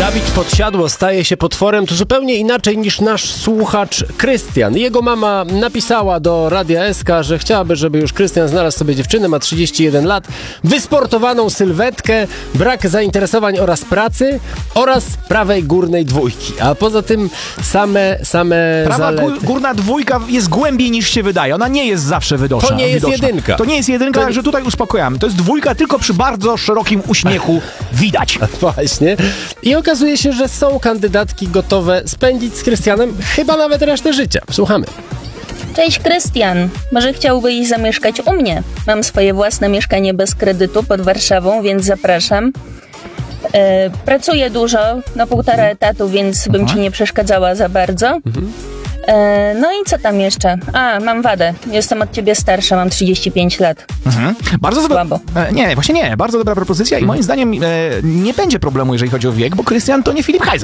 Zabić pod siadło staje się potworem to zupełnie inaczej niż nasz słuchacz Krystian. Jego mama napisała do Radia SK, że chciałaby, żeby już Krystian znalazł sobie dziewczynę, ma 31 lat, wysportowaną sylwetkę, brak zainteresowań oraz pracy oraz prawej górnej dwójki. A poza tym same Prawa zalety. górna dwójka jest głębiej niż się wydaje. Ona nie jest zawsze widoczna. To nie jest jedynka. To nie jest jedynka, także tutaj uspokajamy. To jest dwójka, tylko przy bardzo szerokim uśmiechu widać. Właśnie. I okazuje się, że są kandydatki gotowe spędzić z Krystianem chyba nawet resztę życia. Słuchamy. Cześć Krystian, może chciałbyś zamieszkać u mnie? Mam swoje własne mieszkanie bez kredytu pod Warszawą, więc zapraszam. Pracuję dużo, na 1,5 etatu, więc bym ci nie przeszkadzała za bardzo. No i co tam jeszcze? Mam wadę. Jestem od ciebie starsza, mam 35 lat. Bardzo dobra. Słabo. Nie, właśnie nie. Bardzo dobra propozycja i moim zdaniem nie będzie problemu, jeżeli chodzi o wiek, bo Krystian to nie Filip Heiser.